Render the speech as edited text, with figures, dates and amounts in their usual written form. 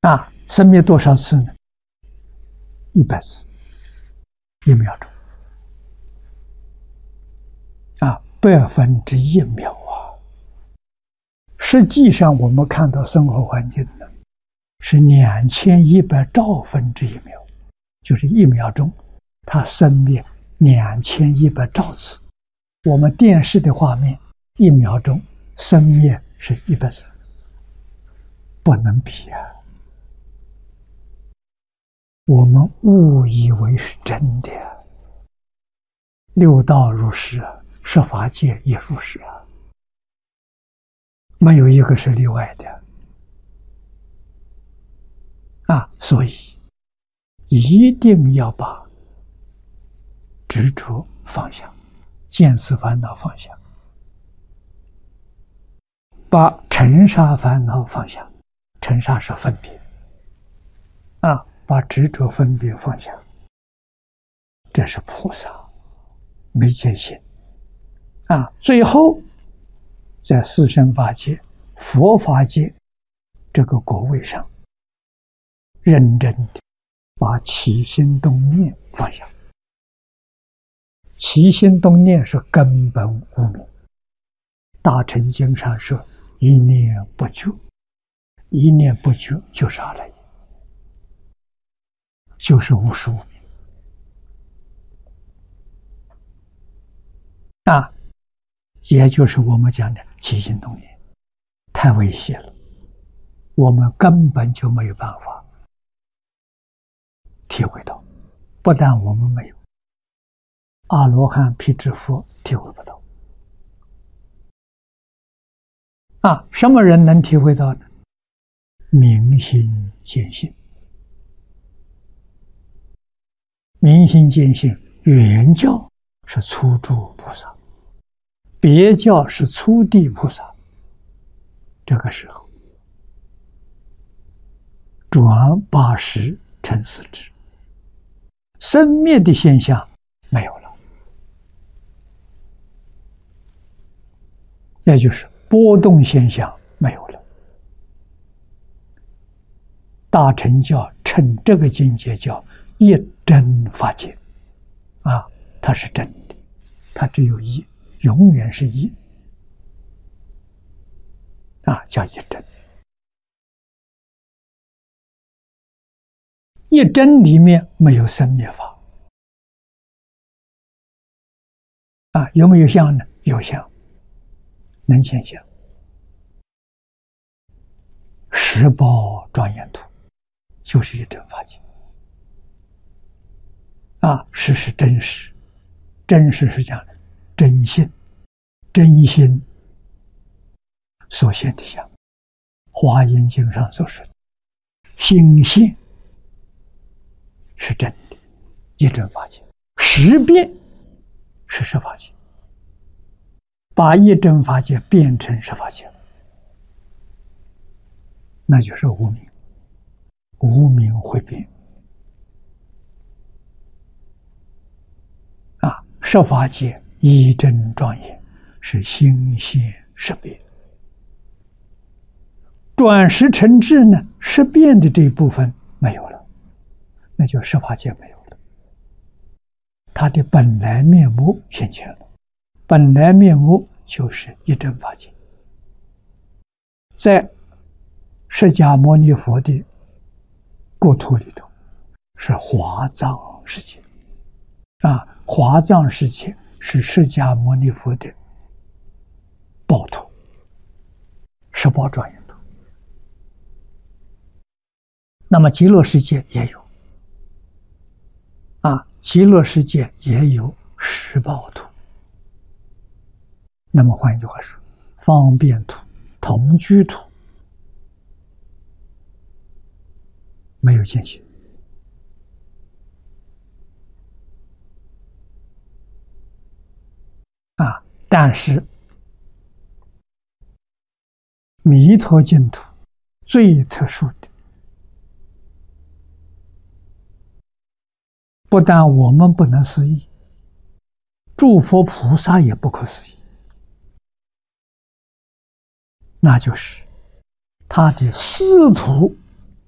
生灭多少次呢？100次，1秒钟1/100秒啊！实际上，我们看到生活环境呢，是2100兆分之1秒，就是1秒钟，它生灭2100兆次。我们电视的画面1秒钟生灭是100次，不能比啊！我们误以为是真的啊！六道如是啊，十法界也如是啊，没有一个是例外的所以一定要把执着放下，见思烦恼放下，把尘沙烦恼放下。尘沙是分别把执着分别放下，这是菩萨没见性最后在四圣法界、佛法界这个果位上，认真的把起心动念放下。起心动念是根本无明，大乘经上说一念不觉，一念不觉就是阿赖耶，就是无始无明也就是我们讲的起心动念，太危险了，我们根本就没有办法体会到。不但我们没有，阿罗汉、辟支佛体会不到什么人能体会到呢？明心见性。明心见性，原教是初住菩萨，别教是初地菩萨。这个时候转80成4智，生灭的现象没有了，也就是波动现象没有了。大乘教称这个境界叫一真法界它是真的，它只有一，永远是一叫一真。一真里面没有生灭法有没有相呢？有相，能现象。十宝庄严图就是一真法界实是真实，真实是讲真性，真心所现的相。华严经上所说的心现是真的一真法界，识变是十法界，把一真法界变成十法界了，那就是无明，无明会变十法界一真庄严是心现识变。转识成智呢，识变的这一部分没有了，那就十法界没有了，它的本来面目现前了。本来面目就是一真法界，在释迦牟尼佛的国土里头是华藏世界华藏世界是释迦牟尼佛的宝土，十宝庄严土。那么极乐世界也有极乐世界也有十宝土。那么换一句话说，方便土、同居土没有见性但是弥陀净土最特殊的，不但我们不能思议，诸佛菩萨也不可思议，那就是他的师徒